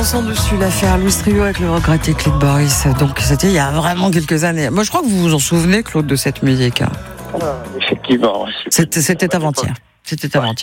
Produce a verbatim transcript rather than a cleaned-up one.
sans dessus l'affaire Louis Trio avec le regretté Claude Boris. Donc c'était il y a vraiment quelques années. Moi je crois que vous vous en souvenez, Claude, de cette musique. Ah, effectivement. C'était, c'était avant-hier. C'était avant-hier.